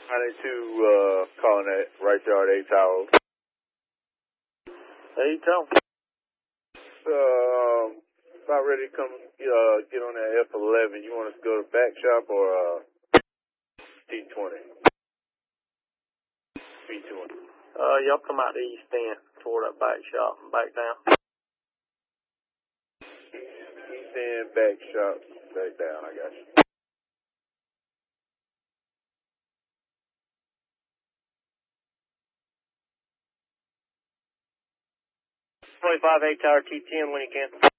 92, calling at right there at 8 Towers. Hey, tell me. About ready to come get on that F11. You want us to go to back shop or T20? B20. Y'all come out the east end toward that back shop and back down. East end, back shop, back down, I got you. 25 8 Tower T10 when you can.